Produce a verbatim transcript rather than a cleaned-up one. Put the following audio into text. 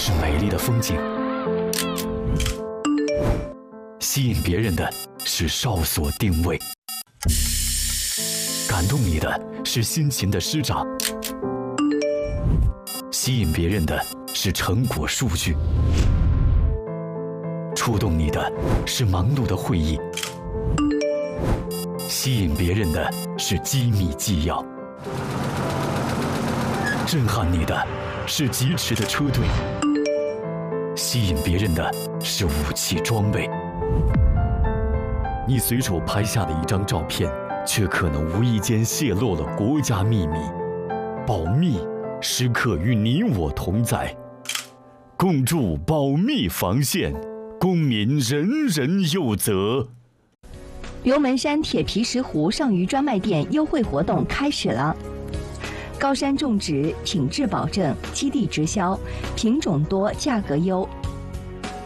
是美丽的风景，吸引别人的是哨所定位，感动你的是辛勤的师长，吸引别人的是成果数据，触动你的是忙碌的会议，吸引别人的是机密纪要，震撼你的是疾驰的车队，吸引别人的是武器装备。你随手拍下的一张照片，却可能无意间泄露了国家秘密。保密时刻与你我同在，共筑保密防线，公民人人有责。 刘门山铁皮石斛上虞专卖店优惠活动开始了。高山种植，品质保证，基地直销，品种多，价格优。